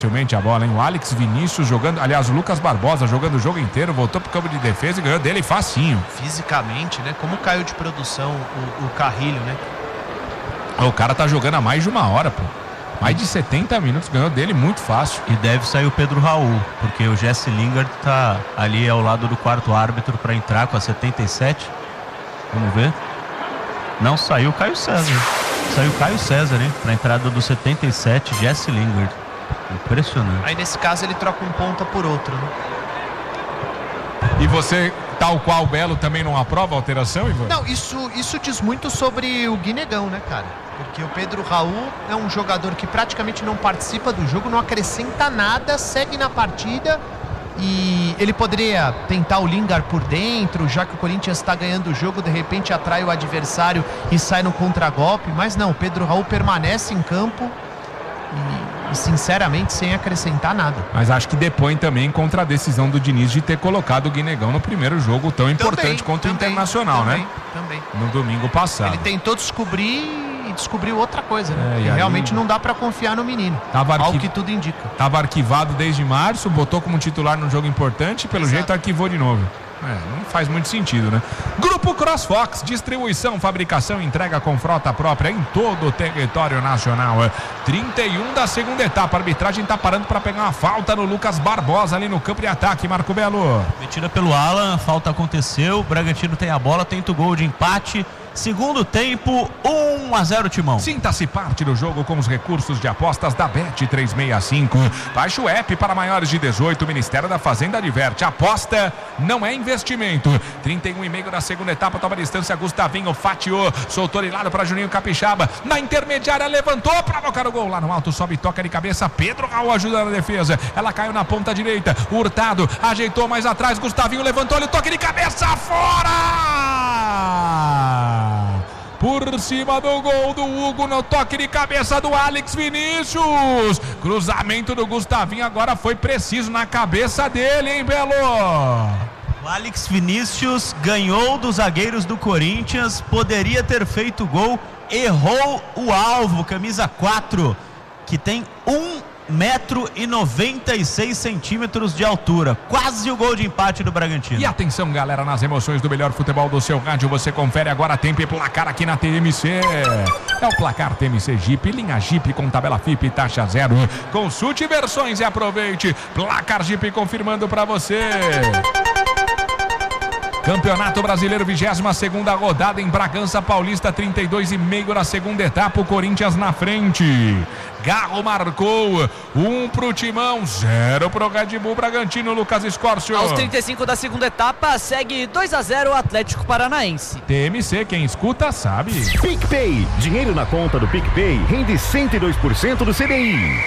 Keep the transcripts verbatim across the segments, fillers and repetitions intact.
facilmente a bola, hein? O Alex Vinícius jogando, aliás, o Lucas Barbosa jogando o jogo inteiro, voltou pro campo de defesa e ganhou dele facinho. Fisicamente, né? Como caiu de produção o, o Carrilho, né? O cara tá jogando há mais de uma hora, pô. Mais de setenta minutos, ganhou dele muito fácil. E deve sair o Pedro Raul, porque o Jesse Lingard tá ali ao lado do quarto árbitro para entrar com a setenta e sete. Vamos ver. Não, saiu o Caio César. Saiu o Caio César, hein? Pra entrada do setenta e sete, Jesse Lingard. Impressionante. Aí nesse caso ele troca um ponta por outro, né? E você, tal qual o Belo, também não aprova a alteração, Ivan? Não, isso, isso diz muito sobre o Guinegão, né, cara? Porque o Pedro Raul é um jogador que praticamente não participa do jogo, não acrescenta nada, segue na partida. E ele poderia tentar o Lingard por dentro, já que o Corinthians está ganhando o jogo, de repente atrai o adversário e sai no contragolpe. Mas não, o Pedro Raul permanece em campo e, e sinceramente sem acrescentar nada. Mas acho que depõe também contra a decisão do Diniz de ter colocado o Guinegão no primeiro jogo tão importante também, contra também, o Internacional, também, né? Também. No domingo passado. Ele tentou descobrir e descobriu outra coisa, né? É, e aí... realmente não dá pra confiar no menino. Tava arquiv... Ao que tudo indica. Tava arquivado desde março, botou como titular num jogo importante e pelo Exato. jeito arquivou de novo. É, não faz muito sentido, né? Grupo CrossFox, distribuição, fabricação, entrega com frota própria em todo o território nacional. trinta e um da segunda etapa, a arbitragem tá parando para pegar uma falta no Lucas Barbosa ali no campo de ataque, Marco Belo. Metida pelo Alan, a falta aconteceu, o Bragantino tem a bola, tenta o gol de empate. Segundo tempo, um a zero Timão. Sinta-se parte do jogo com os recursos de apostas da Bet trezentos e sessenta e cinco. Baixe o app para maiores de dezoito. O Ministério da Fazenda adverte. Aposta não é investimento. trinta e um e meio da segunda etapa. Toma distância. Gustavinho fatiou. Soltou de lado para Juninho Capixaba. Na intermediária levantou para colocar o gol. Lá no alto sobe, toca de cabeça. Pedro Raul ajuda na defesa. Ela caiu na ponta direita. Hurtado ajeitou mais atrás. Gustavinho levantou. Ele toque de cabeça fora. Por cima do gol do Hugo, no toque de cabeça do Alex Vinícius. Cruzamento do Gustavinho, agora foi preciso na cabeça dele, hein, Belo? O Alex Vinícius ganhou dos zagueiros do Corinthians, poderia ter feito gol, errou o alvo, camisa quatro, que tem um metro e noventa e seis centímetros de altura, quase o gol de empate do Bragantino. E atenção, galera, nas emoções do melhor futebol do seu rádio, você confere agora tempo e placar aqui na T M C. É o placar T M C Jeep, linha Jeep com tabela F I P e taxa zero. Consulte versões e aproveite. Placar Jeep confirmando para você. Campeonato Brasileiro, vigésima segunda rodada em Bragança Paulista, trinta e dois e meio da segunda etapa, o Corinthians na frente. Garro marcou, um pro Timão, zero pro Red Bull Bragantino, Lucas Escórcio. Aos trinta e cinco da segunda etapa, segue dois a zero o Atlético Paranaense. T M C, quem escuta sabe. PicPay, dinheiro na conta do PicPay rende cento e dois por cento do C D I.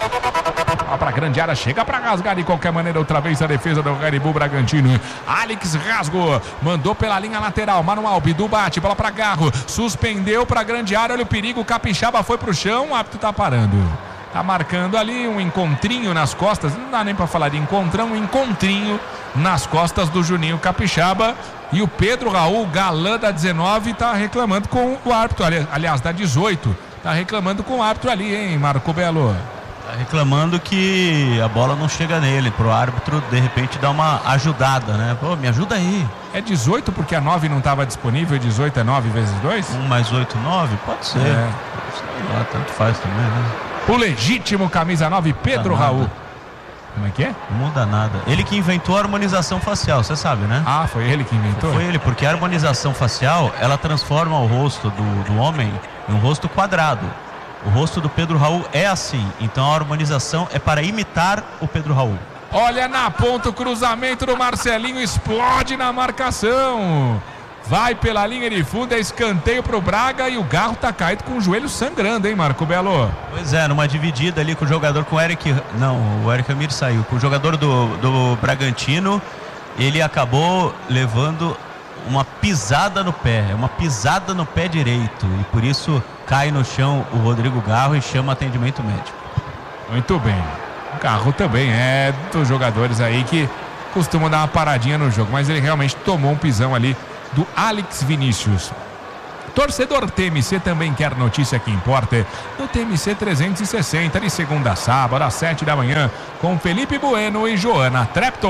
Ó, pra grande área, chega pra rasgar de qualquer maneira, outra vez a defesa do Red Bull Bragantino. Alex rasgou, mandou pela linha lateral, Manuel Bidu bate, bola pra Garro, suspendeu pra grande área, olha o perigo, Capixaba foi pro chão, o árbitro tá parando. Tá marcando ali um encontrinho nas costas, não dá nem pra falar de encontrão, um encontrinho nas costas do Juninho Capixaba. E o Pedro Raul, galã da dezenove, tá reclamando com o árbitro, aliás, da dezoito, tá reclamando com o árbitro ali, hein, Marco Belo? Tá reclamando que a bola não chega nele, pro árbitro de repente dar uma ajudada, né? Pô, me ajuda aí. É dezoito porque a nove não estava disponível, dezoito é nove vezes dois? um mais oito, nove? Pode ser. É. Sei lá, tanto faz também, né? O legítimo camisa nove, Pedro Raul. Como é que é? Não muda nada. Ele que inventou a harmonização facial, você sabe, né? Ah, foi ele que inventou? Foi ele, porque a harmonização facial, ela transforma o rosto do, do homem em um rosto quadrado. O rosto do Pedro Raul é assim, então a harmonização é para imitar o Pedro Raul. Olha na ponta o cruzamento do Marcelinho, explode na marcação. Vai pela linha de fundo, é escanteio pro Braga e o Garro tá caído com o joelho sangrando, hein, Marco Belo? Pois é, numa dividida ali com o jogador, com o Eric, não, o Eric Amir saiu, com o jogador do, do Bragantino, ele acabou levando uma pisada no pé, uma pisada no pé direito, e por isso cai no chão o Rodrigo Garro e chama atendimento médico. Muito bem, o Garro também é dos jogadores aí que costumam dar uma paradinha no jogo, mas ele realmente tomou um pisão ali do Alex Vinícius. Torcedor T M C também quer notícia que importa no T M C trezentos e sessenta, de segunda a sábado, às sete da manhã, com Felipe Bueno e Joana Treptow.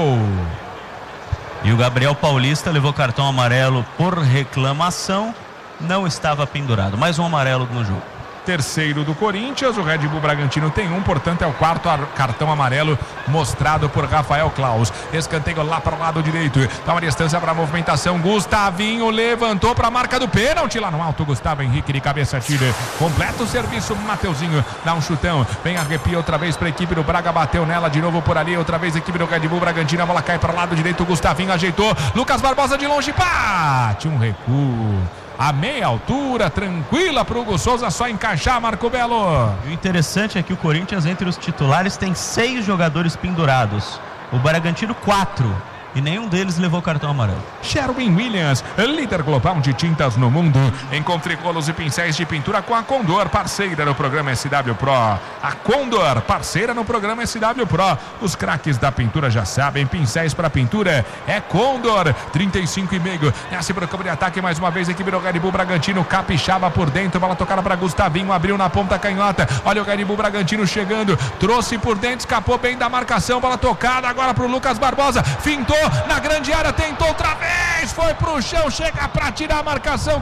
E o Gabriel Paulista levou cartão amarelo por reclamação, não estava pendurado. Mais um amarelo no jogo. Terceiro do Corinthians, o Red Bull Bragantino tem um, portanto é o quarto cartão amarelo mostrado por Rafael Claus. Escanteio lá para o lado direito, dá uma distância para a movimentação, Gustavinho levantou para a marca do pênalti, lá no alto Gustavo Henrique de cabeça tira, completa o serviço, Mateuzinho dá um chutão, vem arrepia outra vez para a equipe do Braga, bateu nela de novo por ali, outra vez a equipe do Red Bull Bragantino, a bola cai para o lado direito, o Gustavinho ajeitou, Lucas Barbosa de longe, bate um recuo. A meia altura, tranquila para o Hugo Souza, só encaixar, Marco Belo. E o interessante é que o Corinthians, entre os titulares, tem seis jogadores pendurados. O Bragantino, quatro. E nenhum deles levou cartão amarelo. Sherwin Williams, líder global de tintas no mundo. Encontre rolos e pincéis de pintura com a Condor, parceira no programa S W Pro. A Condor, parceira no programa S W Pro. Os craques da pintura já sabem, pincéis para pintura é Condor. trinta e cinco e meio. Nasce para o campo de ataque mais uma vez, equipe do Red Bull Bragantino. Capixaba por dentro, bola tocada para Gustavinho, abriu na ponta canhota. Olha o Red Bull Bragantino chegando, trouxe por dentro, escapou bem da marcação, bola tocada agora para o Lucas Barbosa. Fintou na grande área, tentou outra vez, foi pro chão, chega para tirar a marcação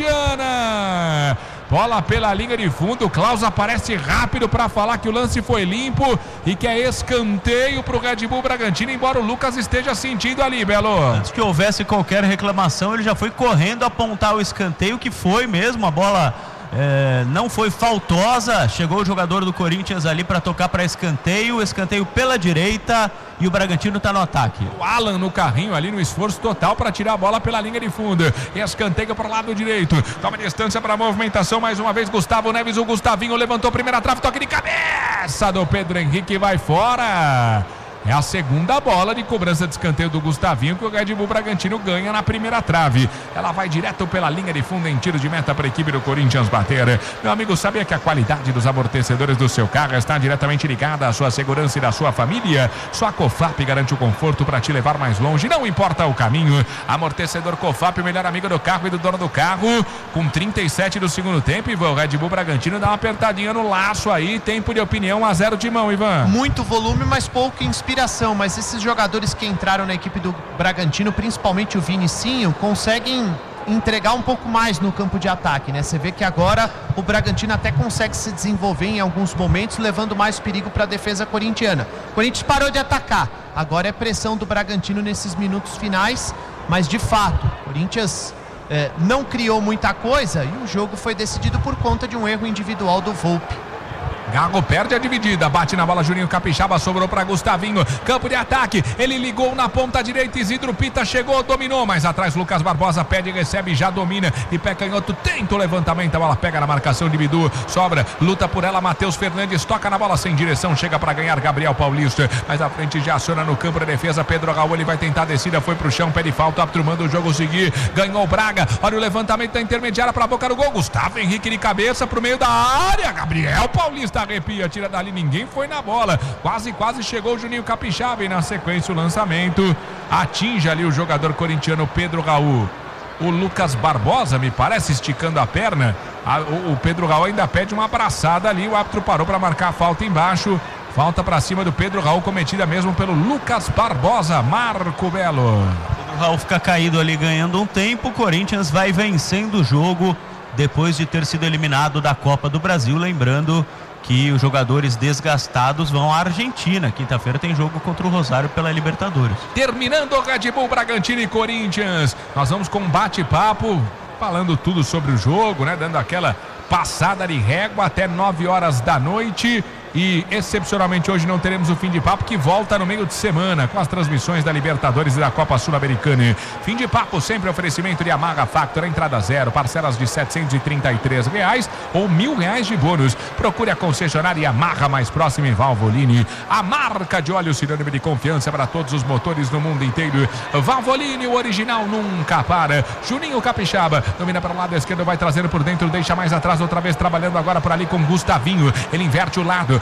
corintiana. Bola pela linha de fundo, Klaus aparece rápido para falar que o lance foi limpo e que é escanteio pro Red Bull Bragantino, embora o Lucas esteja sentindo ali, Belo. Antes que houvesse qualquer reclamação, ele já foi correndo apontar o escanteio, que foi mesmo, a bola É, não foi faltosa, chegou o jogador do Corinthians ali para tocar para escanteio, escanteio pela direita e o Bragantino está no ataque. O Alan no carrinho ali no esforço total para tirar a bola pela linha de fundo, escanteio para o lado direito, toma distância para a movimentação mais uma vez, Gustavo Neves, o Gustavinho levantou a primeira trave, toque de cabeça do Pedro Henrique, vai fora. É a segunda bola de cobrança de escanteio do Gustavinho que o Red Bull Bragantino ganha na primeira trave. Ela vai direto pela linha de fundo em tiro de meta para a equipe do Corinthians bater. Meu amigo, sabia que a qualidade dos amortecedores do seu carro está diretamente ligada à sua segurança e da sua família? Só a Cofap garante o conforto para te levar mais longe, não importa o caminho. Amortecedor Cofap, o melhor amigo do carro e do dono do carro. Com trinta e sete do segundo tempo, Ivan, o Red Bull Bragantino dá uma apertadinha no laço aí. Tempo de opinião, a zero de mão, Ivan. Muito volume, mas pouco inspiração. Mas esses jogadores que entraram na equipe do Bragantino, principalmente o Vinicinho, conseguem entregar um pouco mais no campo de ataque, né? Você vê que agora o Bragantino até consegue se desenvolver em alguns momentos, levando mais perigo para a defesa corintiana. O Corinthians parou de atacar, agora é pressão do Bragantino nesses minutos finais, mas de fato, o Corinthians é, não criou muita coisa e o jogo foi decidido por conta de um erro individual do Volpi. Gago perde a dividida, bate na bola, Juninho Capixaba, sobrou para Gustavinho, campo de ataque, ele ligou na ponta direita, Isidro Pita chegou, dominou, mas atrás Lucas Barbosa pede, recebe, já domina, e pé canhoto, tenta o levantamento, a bola pega na marcação de Bidu, sobra, luta por ela, Matheus Fernandes, toca na bola sem direção, chega para ganhar Gabriel Paulista, mas à frente já aciona no campo de defesa, Pedro Raul, ele vai tentar a descida, foi pro chão, pede falta, árbitro manda o jogo seguir, ganhou o Braga, olha o levantamento da intermediária para a boca do gol, Gustavo Henrique de cabeça pro meio da área, Gabriel Paulista arrepia, tira dali, ninguém foi na bola, quase quase chegou o Juninho Capixaba e na sequência o lançamento atinge ali o jogador corintiano Pedro Raul. O Lucas Barbosa, me parece, esticando a perna, a, o, o Pedro Raul ainda pede uma abraçada ali, o árbitro parou para marcar a falta embaixo, falta para cima do Pedro Raul, cometida mesmo pelo Lucas Barbosa. Marco Belo. Pedro Raul fica caído ali ganhando um tempo, o Corinthians vai vencendo o jogo depois de ter sido eliminado da Copa do Brasil, lembrando que os jogadores desgastados vão à Argentina. Quinta-feira tem jogo contra o Rosário pela Libertadores. Terminando o Red Bull Bragantino e Corinthians, nós vamos com um bate-papo, falando tudo sobre o jogo, né? Dando aquela passada de régua até nove horas da noite. E excepcionalmente hoje não teremos o fim de papo, que volta no meio de semana com as transmissões da Libertadores e da Copa Sul-Americana. Fim de papo sempre oferecimento de Yamaha Factor, entrada zero, parcelas de setecentos e trinta e três reais ou mil reais de bônus. Procure a concessionária Yamaha mais próxima em Valvoline. A marca de óleo sinônimo de confiança para todos os motores no mundo inteiro. Valvoline, o original nunca para. Juninho Capixaba domina para o lado esquerdo, vai trazendo por dentro, deixa mais atrás, outra vez trabalhando agora por ali com Gustavinho. Ele inverte o lado.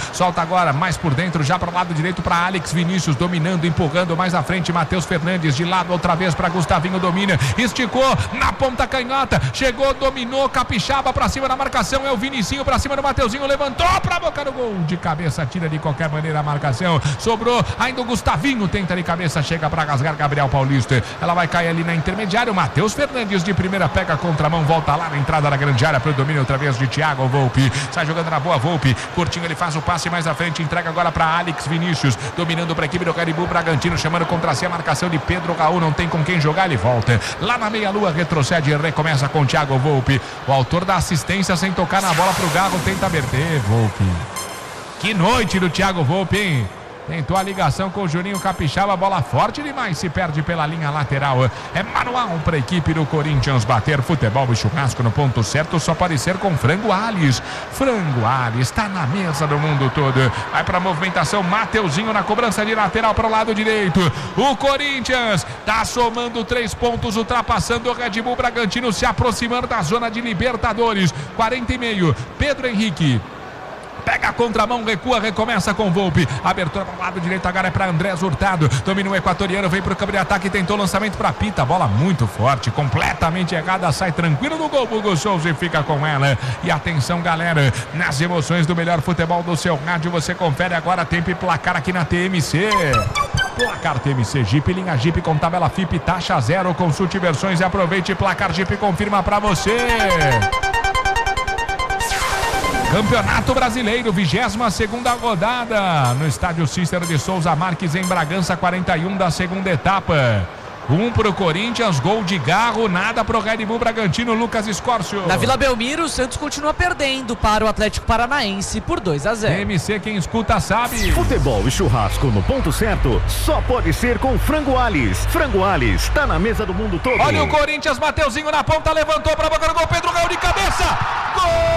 Solta agora, mais por dentro, já para o lado direito para Alex Vinícius, dominando, empurrando mais à frente. Matheus Fernandes, de lado outra vez para Gustavinho, domina, esticou na ponta canhota, chegou, dominou, Capixaba para cima da marcação. É o Vinicinho para cima do Mateuzinho, levantou para a boca do gol. De cabeça, tira de qualquer maneira a marcação. Sobrou ainda o Gustavinho, tenta de cabeça, chega para rasgar Gabriel Paulista. Ela vai cair ali na intermediária. O Matheus Fernandes de primeira pega contra a mão, volta lá na entrada da grande área para o domínio outra vez de Thiago Volpi. Sai jogando na boa Volpi. Curtinho, ele faz o passe mais à frente, entrega agora para Alex Vinícius, dominando para a equipe do Red Bull Bragantino, chamando contra si a marcação de Pedro Raul. Não tem com quem jogar, ele volta lá na meia-lua, retrocede e recomeça com Thiago Volpi. O autor da assistência sem tocar na bola para o Garro, tenta verter. Volpi. Que noite do Thiago Volpi, hein? Tentou a ligação com o Juninho Capixaba, bola forte demais, se perde pela linha lateral. É manual para a equipe do Corinthians bater. Futebol e churrasco no ponto certo só pode ser com Frango Alves. Frango Alves está na mesa do mundo todo. Vai para a movimentação, Mateuzinho na cobrança de lateral para o lado direito. O Corinthians está somando três pontos, ultrapassando o Red Bull Bragantino, se aproximando da zona de Libertadores. quarenta e meio, Pedro Henrique pega a contramão, recua, recomeça com Volpi. Abertura para o lado direito, agora é para Andrés Hurtado. Domina o equatoriano, vem para o campo de ataque, tentou lançamento para Pita. Bola muito forte, completamente errada, sai tranquilo do gol. Hugo Souza e fica com ela. E atenção, galera, nas emoções do melhor futebol do seu rádio, você confere agora tempo e placar aqui na T M C. Placar T M C Jeep, linha Jeep com tabela F I P, taxa zero. Consulte versões e aproveite. Placar Jeep confirma para você. Campeonato Brasileiro, vigésima segunda rodada, no estádio Cícero de Souza Marques, em Bragança, quarenta e um da segunda etapa. Um pro Corinthians, gol de Garro, nada pro Red Bull Bragantino. Lucas Escórcio. Na Vila Belmiro, o Santos continua perdendo para o Atlético Paranaense por dois a zero. T M C, quem escuta sabe. Futebol e churrasco no ponto certo só pode ser com Frango Alves. Frango Alves, tá na mesa do mundo todo. Olha o Corinthians, Mateuzinho na ponta, levantou pra boca do gol, Pedro Raul de cabeça. Gol!